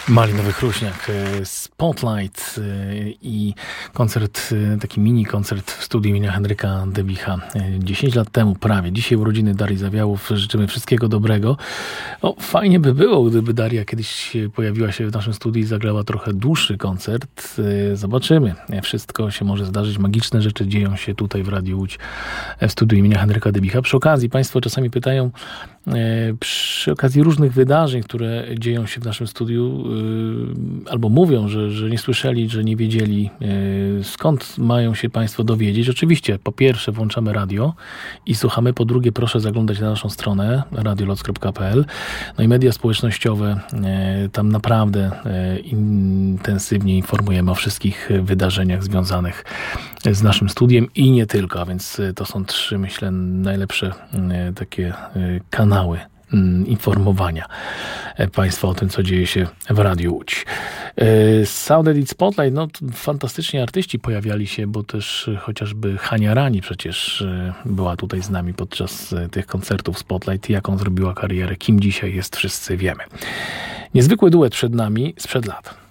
Malinowy Chruśniak, Spotlight i koncert, taki mini koncert w studiu imienia Henryka Debicha 10 lat temu prawie. Dzisiaj urodziny Darii Zawiałów. Życzymy wszystkiego dobrego. Fajnie by było, gdyby Daria kiedyś pojawiła się w naszym studiu i zagrała trochę dłuższy koncert. Zobaczymy. Wszystko się może zdarzyć. Magiczne rzeczy dzieją się tutaj w Radiu Łódź w studiu imienia Henryka Debicha. Przy okazji Państwo czasami pytają, przy okazji różnych wydarzeń, które dzieją się w naszym studiu, albo mówią, że nie słyszeli, że nie wiedzieli, skąd mają się Państwo dowiedzieć. Oczywiście, po pierwsze włączamy radio i słuchamy, po drugie proszę zaglądać na naszą stronę radioloc.pl. No i media społecznościowe, tam naprawdę intensywnie informujemy o wszystkich wydarzeniach związanych z naszym studiem i nie tylko, a więc to są 3, myślę, najlepsze takie kanały informowania Państwa o tym, co dzieje się w Radiu Łódź. Sound Edit Spotlight, fantastycznie artyści pojawiali się, bo też chociażby Hania Rani przecież była tutaj z nami podczas tych koncertów Spotlight. Jaką zrobiła karierę, kim dzisiaj jest, wszyscy wiemy. Niezwykły duet przed nami sprzed lat.